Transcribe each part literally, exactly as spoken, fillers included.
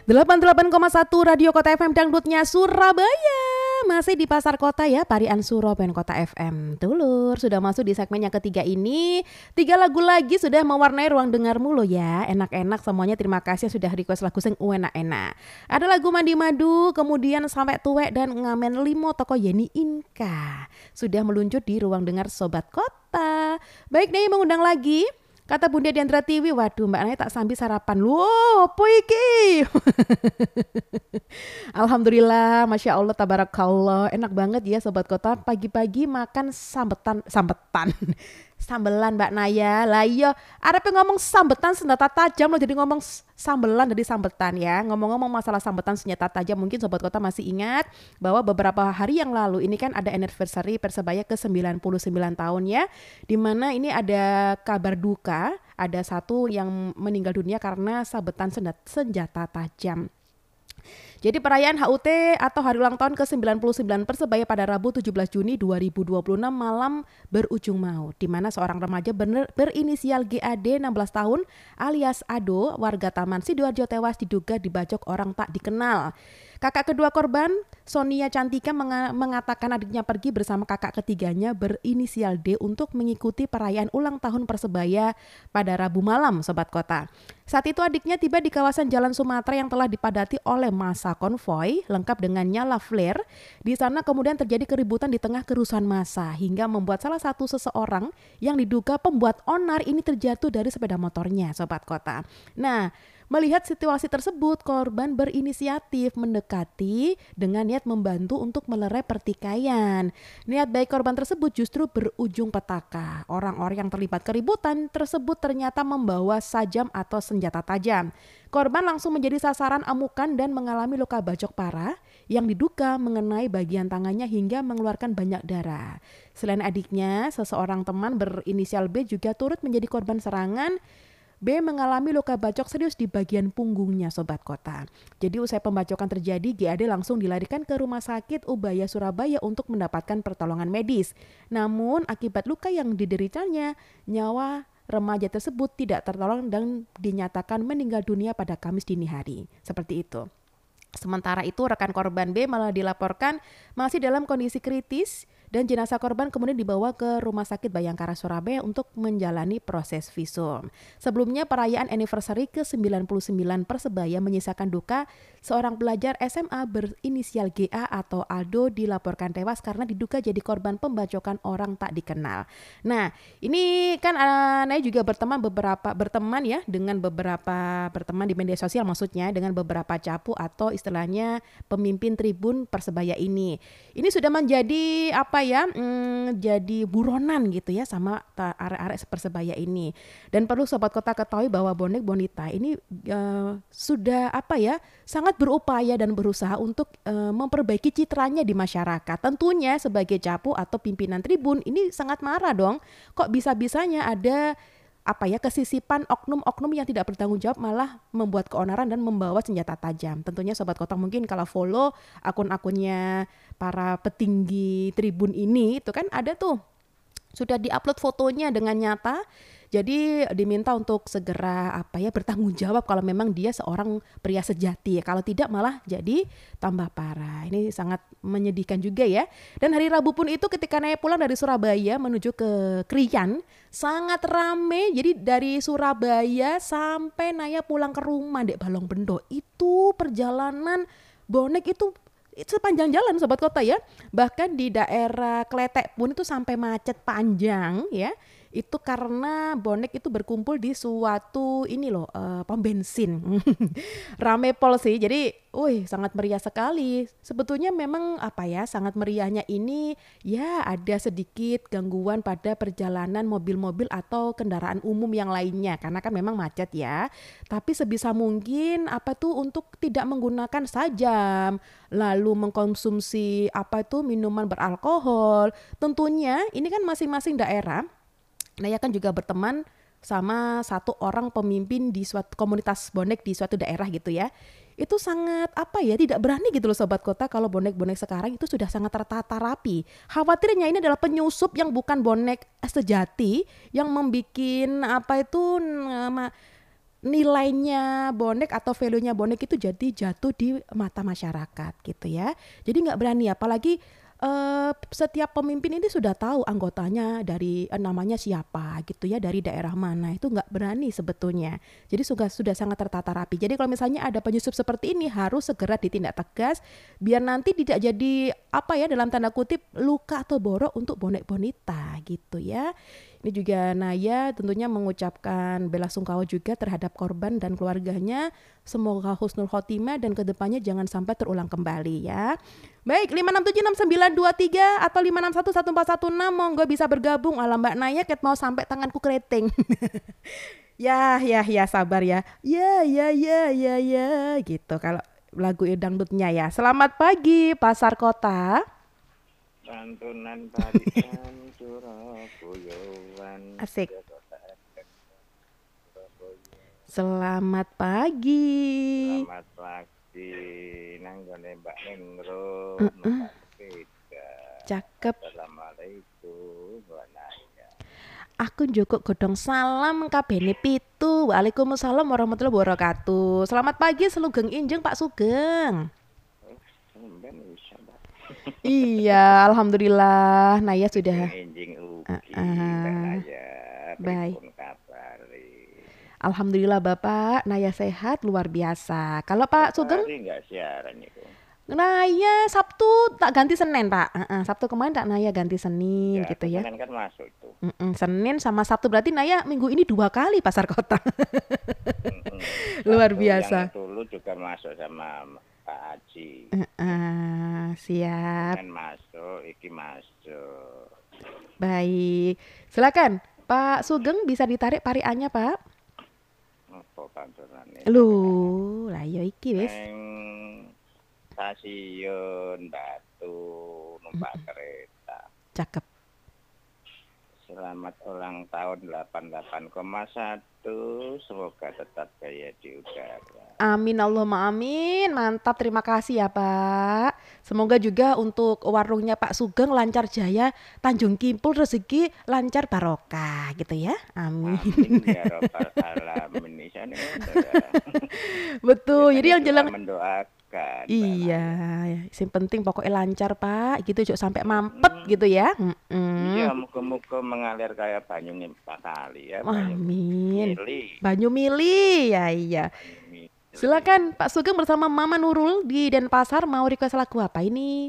delapan puluh delapan koma satu Radio Kota F M Dangdutnya Surabaya. Masih di Pasar Kota ya, Parian Suro Pen Kota F M. Tulur, sudah masuk di segmen yang ketiga ini. Tiga lagu lagi sudah mewarnai ruang dengarmu loh ya. Enak-enak semuanya, terima kasih sudah request lagu sing enak-enak. Ada lagu Mandi Madu, kemudian Sampai Tuwek dan Ngamen Limo toko Yeni Inka. Sudah meluncur di ruang dengar Sobat Kota. Baik nih, mengundang lagi. Kata Bunda Diandra Tiwi, waduh Mbak Naya tak sambil sarapan. Wow, apa iki? Alhamdulillah, Masya Allah, Tabarakallah. Enak banget ya Sobat Kota, pagi-pagi makan sambetan, sambetan. Sambelan Mbak Naya. Lah iya, arepe ngomong sambetan senjata tajam loh, jadi ngomong sambelan dari sambetan ya. Ngomong-ngomong masalah sambetan senjata tajam, mungkin Sobat Kota masih ingat bahwa beberapa hari yang lalu ini kan ada anniversary Persebaya ke sembilan puluh sembilan tahun ya. Dimana ini ada kabar duka, ada satu yang meninggal dunia karena sabetan senjata tajam. Jadi perayaan H U T atau Hari Ulang Tahun ke sembilan puluh sembilan Persebaya pada Rabu tujuh belas Juni dua ribu dua puluh enam malam berujung maut, di mana seorang remaja ber- berinisial G A D enam belas tahun alias Ado warga Taman Sidoarjo tewas diduga dibacok orang tak dikenal. Kakak kedua korban, Sonia Cantika menga- mengatakan adiknya pergi bersama kakak ketiganya berinisial D untuk mengikuti perayaan ulang tahun Persebaya pada Rabu malam, Sobat Kota. Saat itu adiknya tiba di kawasan Jalan Sumatera yang telah dipadati oleh massa konvoi lengkap dengan nyala flare. Di sana kemudian terjadi keributan di tengah kerusuhan massa hingga membuat salah satu seseorang yang diduga pembuat onar ini terjatuh dari sepeda motornya, Sobat Kota. Nah, melihat situasi tersebut, korban berinisiatif mendekati dengan niat membantu untuk melerai pertikaian. Niat baik korban tersebut justru berujung petaka. Orang-orang yang terlibat keributan tersebut ternyata membawa sajam atau senjata tajam. Korban langsung menjadi sasaran amukan dan mengalami luka bacok parah yang diduga mengenai bagian tangannya hingga mengeluarkan banyak darah. Selain adiknya, seseorang teman berinisial B juga turut menjadi korban serangan. B mengalami luka bacok serius di bagian punggungnya, Sobat Kota. Jadi usai pembacokan terjadi, G A D langsung dilarikan ke Rumah Sakit Ubaya Surabaya untuk mendapatkan pertolongan medis. Namun akibat luka yang dideritanya, nyawa remaja tersebut tidak tertolong dan dinyatakan meninggal dunia pada Kamis dini hari. Seperti itu. Sementara itu rekan korban B malah dilaporkan masih dalam kondisi kritis dan jenazah korban kemudian dibawa ke Rumah Sakit Bayangkara Surabaya untuk menjalani proses visum. Sebelumnya perayaan anniversary ke sembilan puluh sembilan Persebaya menyisakan duka seorang pelajar S M A berinisial G A atau Aldo dilaporkan tewas karena diduga jadi korban pembacokan orang tak dikenal. Nah, ini kan uh, Naya juga berteman beberapa berteman ya dengan beberapa berteman di media sosial, maksudnya dengan beberapa capu atau istilahnya pemimpin tribun Persebaya ini. Ini sudah menjadi apa ya, hmm, jadi buronan gitu ya sama arek-arek Persebaya ini. Dan perlu Sobat Kota ketahui bahwa bonek bonita ini uh, sudah apa ya, sangat berupaya dan berusaha untuk uh, memperbaiki citranya di masyarakat. Tentunya sebagai capu atau pimpinan tribun ini sangat marah dong. Kok bisa-bisanya ada apa ya kesisipan oknum-oknum yang tidak bertanggung jawab malah membuat keonaran dan membawa senjata tajam. Tentunya Sobat Kota mungkin kalau follow akun-akunnya para petinggi tribun ini itu kan ada tuh sudah diupload fotonya dengan nyata. Jadi diminta untuk segera apa ya bertanggung jawab kalau memang dia seorang pria sejati. Kalau tidak malah jadi tambah parah. Ini sangat menyedihkan juga ya. Dan hari Rabu pun itu ketika Naya pulang dari Surabaya menuju ke Krian sangat rame. Jadi dari Surabaya sampai Naya pulang ke rumah Dek Balong Bendo itu perjalanan bonek itu sepanjang jalan Sobat Kota ya. Bahkan di daerah Kletek pun itu sampai macet panjang ya. Itu karena bonek itu berkumpul di suatu ini loh uh, pom bensin. Rame pol sih. Jadi, wih sangat meriah sekali. Sebetulnya memang apa ya, sangat meriahnya ini ya ada sedikit gangguan pada perjalanan mobil-mobil atau kendaraan umum yang lainnya karena kan memang macet ya. Tapi sebisa mungkin apa tuh untuk tidak menggunakan sajam, lalu mengkonsumsi apa itu minuman beralkohol. Tentunya ini kan masing-masing daerah. Naya kan juga berteman sama satu orang pemimpin di suatu komunitas bonek di suatu daerah gitu ya. Itu sangat apa ya, tidak berani gitu loh Sobat Kota kalau bonek-bonek sekarang itu sudah sangat tertata rapi. Khawatirnya ini adalah penyusup yang bukan bonek sejati yang membikin apa itu nilainya bonek atau value-nya bonek itu jadi jatuh di mata masyarakat gitu ya. Jadi nggak berani, apalagi eh, setiap pemimpin ini sudah tahu anggotanya dari eh, namanya siapa gitu ya, dari daerah mana, itu nggak berani sebetulnya. Jadi sudah sudah sangat tertata rapi. Jadi kalau misalnya ada penyusup seperti ini harus segera ditindak tegas biar nanti tidak jadi apa ya, dalam tanda kutip luka atau borok untuk bonek bonita gitu ya. Ini juga Naya tentunya mengucapkan bela sungkawa juga terhadap korban dan keluarganya. Semoga husnul khotimah dan kedepannya jangan sampai terulang kembali ya. Baik, lima enam tujuh enam sembilan dua tiga atau lima enam satu satu empat satu enam, monggo bisa bergabung. Alam Mbak Naya ket mau sampai tanganku keriting. Ya, ya, ya sabar ya. Ya, ya, ya, ya, ya gitu kalau lagu dangdutnya ya. Selamat pagi Pasar Kota. Santunan parian Surabaya. Asik. Selamat pagi. Selamat pagi nanggone Mbak Ningrum. Uh-uh. Cakep. Assalamualaikum Mbak Naya. Aku njukuk godong salam kabene pitu. Waalaikumsalam warahmatullahi wabarakatuh. Selamat pagi Selugeng Injeng Pak Sugeng. Oh, sampean bisa, Mbak. Iya, alhamdulillah Naya sudah. Injing ugi Uh-uh. Mbak Naya. Baik. Pripun kabare? Alhamdulillah Bapak, Naya sehat luar biasa. Kalau Pak Sugeng? Hari enggak siaran itu. Naya Sabtu tak ganti Senin Pak. Uh-uh. Sabtu kemarin tak Naya ganti Senin Ya, gitu ya. Senin kan masuk itu. Mm-mm. Senin sama Sabtu berarti Naya minggu ini dua kali Pasar Kota. Mm-mm. Luar Satu biasa. Yang dulu juga masuk sama Pak Haji. Uh-uh. Siap. Senin masuk, iki masuk. Baik. Silakan Pak Sugeng bisa ditarik pariannya Pak. Apa kantorane? Loh, lah ya iki wis. Neng stasiun Batu numpak kereta. Cakep. Selamat ulang tahun delapan puluh delapan koma satu. Semoga tetap jaya di udara. Amin Allahumma amin. Mantap, terima kasih ya Pak. Semoga juga untuk warungnya Pak Sugeng lancar jaya, Tanjung Kimpul rezeki lancar barokah gitu ya. Amin. Amin ya rabbal alamin. Isane Betul. Jadi yang doa jelas mendoakan. Mbak iya, Naya. yang penting pokoknya lancar Pak, gitu Cuk, sampai mampet Mm. gitu ya. Iya, Mm-mm. muka-muka mengalir kayak banyu Pak kali ya, banyu Amin. mili. Banyu Mili, ya iya. Banyu mili. Silakan Pak Sugeng bersama Mama Nurul di Denpasar mau request lagu apa ini?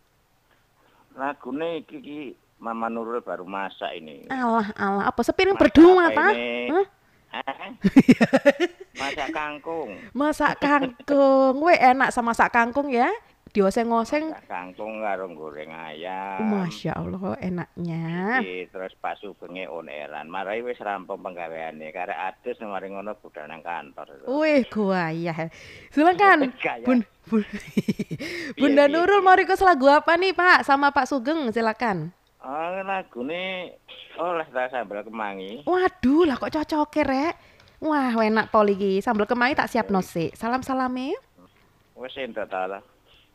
Lagune iki iki Mama Nurul baru masak ini. Alah alah, apa sepiring Masak berdua apa Pak? ini? Hah? Eh? Masak kangkung. Masak kangkung, we enak sama masak kangkung ya, dioseng-oseng. Masak kangkung karo goreng ayam. Masya Allah enaknya. Iki terus Pak Sugenge oneran. Marai wis rampung penggaweane. Karek adus mari ngono budal nang kantor. Wih, gua ya. Silakan. Kayak Bun, bun, piye, Bunda piye, Nurul piye. mau request lagu apa nih Pak sama Pak Sugeng? Silakan. Oh, lagune oleh ta sambal kemangi. Waduh, lah kok cocok rek. Wah, enak pol iki. Sambal kemangi tak siap sik. Salam-salame. Wis entuk ta lah.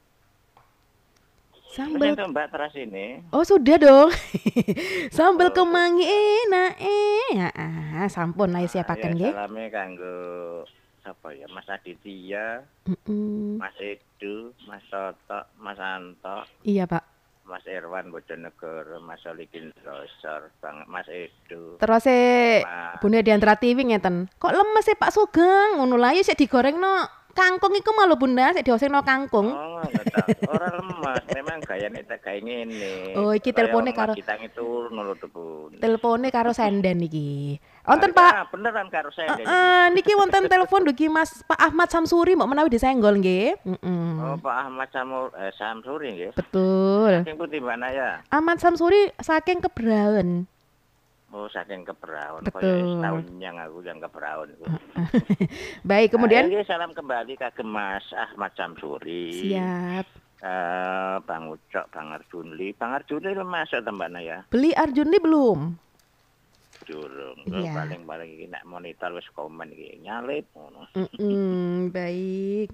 Wis Sambal. entuk Mbak teras ini. Oh, sudah dong. Sambal kemangi enak eh. Ya, ah, sampun lah siapaken Ya, nggih. salame kanggo sapa ya? Mas Aditya, Mm-mm. Mas Edu, Mas Toto, Mas Anto, Iya, Pak. Mas Irwan Bojonegoro, Mas Solikin Losor, Bang Mas Edu. Terus e Mas Bunda Diantara T V ngeten. Kok lemes sih Pak Sugeng? Ngono lah ya sik digorengno kangkung iku malu Bunda, sik diosengno kangkung. Oh, enggak tahu. Orang lemas, memang gayane tak gawe ngene. Oh, iki telpone karo kita itu nurut Bun. telpone karo senden iki. Wonten Pak. Ah, beneran karo saya. Heeh, niki wonten telepon dugi Mas Pak Ahmad Samsuri mbok menawi disenggol nggih. Oh, Heeh. Pak Ahmad Samur eh, Samsuri nggih. Betul. Saking pundi Mbak Naya? Ahmad Samsuri saking Kebraun. Oh, saking Kebraun. Betul. Kaya setahun yang aku yang Kebraun. Baik, kemudian Nah, salam kembali kagem Mas Ahmad Samsuri. siap. Eh, Bang Ucok, Bang Arjunli. Bang Arjunli lu masuk to Mbak Naya? Beli Arjunli belum? Durung. Iya. Paling-paling iki nek monitor wis komen iki nyalip ngono. Mm-mm, baik.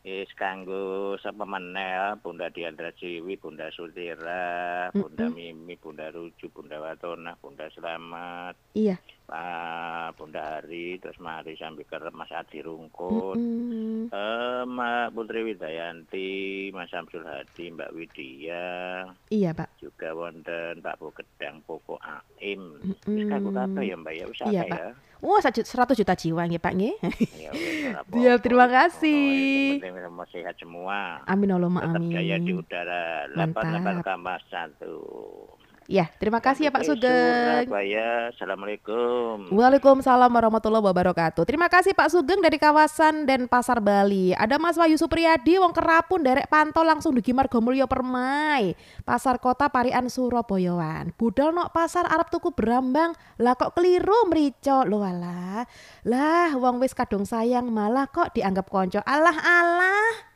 Is kanggo sapa meneh Bunda Diandra Ciwi, Bunda Sutira, Bunda Mm-mm. Mimi, Bunda Ruju, Bunda Watona, Bunda Slamet, Iya. Pak Bunda Hari, terus mari sampai ke Mas Adi Rungkut, Mm-mm. eh Mbak Putri Widayanti, Mas Samsul Hadi, Mbak Widya, Iya, Pak. juga wonten Pak Bu Gedang, Poko Aim. Wis kanggo kabeh Mm-mm. ya Mbak ya, wis Iya, akeh Pak. ya. Wah, satu seratus juta jiwa nggih, Pak nggih. Ya wis ora Siap, apa-apa terima wis ngono wae, sing kasih. penting semua sehat semua. Amin Allahumma Tetap jaya di amin. udara. delapan delapan Mantap. koma satu. Ya, terima kasih ya Pak Sampai Sugeng. Surabaya. Assalamualaikum. Waalaikumsalam warahmatullahi wabarakatuh. Terima kasih Pak Sugeng dari kawasan Denpasar Bali. Ada Mas Wahyu Supriyadi wong kerapun derek pantau langsung dugi Margomulyo Permai. Pasar Kota Parian Surabayaan. Budal nok pasar Arab tuku berambang. Lah kok keliru merico. Lho alah. Lah wong wis kadung sayang malah kok dianggap konco. Alah alah.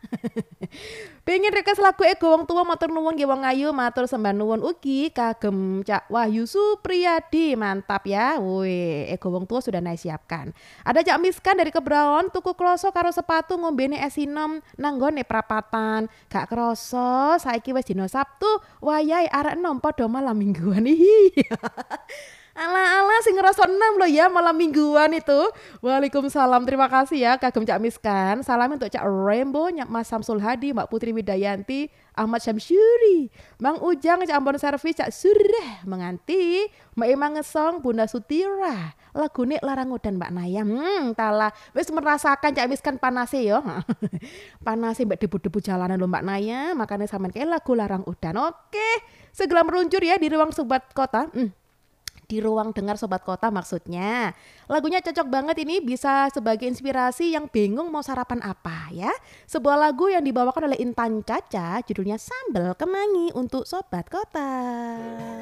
Pengen request lagu ego wong tua matur nuwun nggih wong ayu matur sembah nuwun ugi kagem Cak Wahyu Supriyadi mantap ya. Wih, ego wong tua sudah naik siapkan. Ada Cak Miskan dari Kebraon tuku kloso karo sepatu ngombene es sinom nanggone prapatan. Gak kroso saiki wis dina Sabtu wayahe arek enom padha malam mingguan. Hihi. Ala-ala sing ngerasa enam loh ya malam mingguan itu. Waalaikumsalam. Terima kasih ya kagem Cak Miskan. Salam untuk Cak Rainbow, Nyak Mas Samsul Hadi, Mbak Putri Widayanti, Ahmad Syamsyuri, Mang Ujang, Cak Ambon Servis, Cak Surah menganti, Mbak Emang Ngesong, Bunda Sutira. Lagune Larang Udan Mbak Naya. Hmm, tala wis merasakan Cak Miskan panase yo. Panase mbak debu-debu jalanan lho Mbak Naya, makanya sampean kayak lagu Larang Udan. Oke, segera meluncur ya di ruang sobat kota. Hmm. Di ruang dengar sobat kota maksudnya. Lagunya cocok banget ini bisa sebagai inspirasi yang bingung mau sarapan apa ya. Sebuah lagu yang dibawakan oleh Intan Caca judulnya Sambal Kemangi untuk sobat kota.